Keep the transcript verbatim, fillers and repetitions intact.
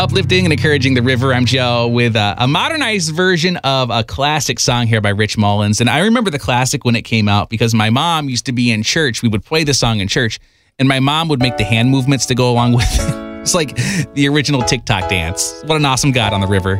uplifting and encouraging the river. I'm Joe with a, a modernized version of a classic song here by Rich Mullins. And I remember the classic when it came out because my mom used to be in church. We would play the song in church, and my mom would make the hand movements to go along with it. It's like the original TikTok dance. What an awesome God on the river.